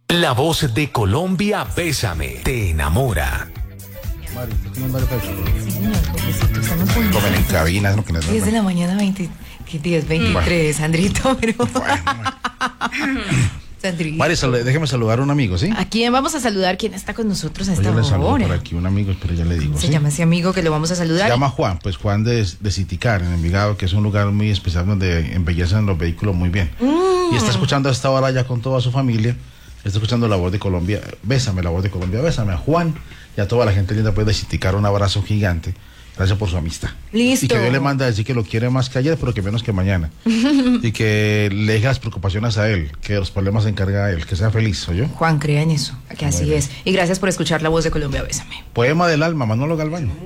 La voz de Colombia, Bésame, te enamora. Mari, ¿estás tomando arepa de chocolate? Sí, señor, cafecito, estamos con Comen en cabina, es lo que nos 10 de la mañana, 23, Sandrito, pero... Sandrito. Mari, déjeme saludar a un amigo, ¿sí? ¿A quién vamos a saludar? ¿Quién está con nosotros a esta Yo le saludo hora? por aquí, un amigo, pero ya le digo. Se ¿sí? llama ese amigo que lo vamos a Se saludar. llama Juan, pues Juan de Citicar, en Envigado, que es un lugar muy especial donde embellecen los vehículos muy bien. Y está escuchando a esta hora ya con toda su familia, está escuchando La Voz de Colombia. Bésame, La Voz de Colombia, bésame a Juan y a toda la gente linda pues de Citicar, un abrazo gigante. Gracias por su amistad. Listo. Y que Dios le manda a decir que lo quiere más que ayer, pero que menos que mañana. Y que le deje las preocupaciones a él, que los problemas se encarga a él, que sea feliz, ¿oyó? Juan, crea en eso, que así Bueno. es. Y gracias por escuchar La Voz de Colombia, Bésame. Poema del alma, Manolo Galván.